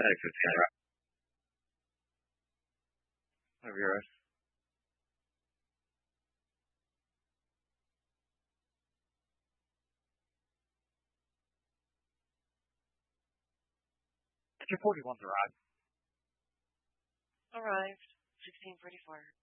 Thanks, it's Sarah. Whatever yours. Your 41's arrived. Arrived. 1644.